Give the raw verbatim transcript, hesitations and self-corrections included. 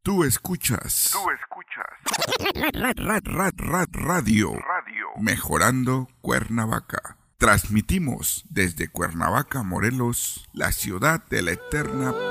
Tú escuchas. Tú escuchas. Rad, rad, rad, rad, radio. Radio. Mejorando Cuernavaca. Transmitimos desde Cuernavaca, Morelos, la ciudad de la eterna